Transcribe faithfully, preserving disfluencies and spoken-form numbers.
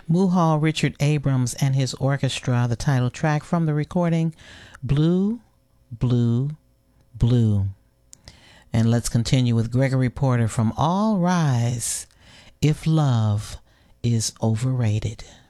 Muhal Richard Abrams and his orchestra, the title track from the recording, Blue, Blue, Blue. And let's continue with Gregory Porter from All Rise, If Love is Overrated.